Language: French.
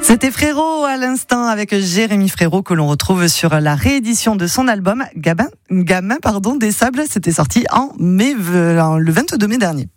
C'était Frérot à l'instant avec Jérémy Frérot que l'on retrouve sur la réédition de son album Gamin des Sables. C'était sorti le 22 mai dernier.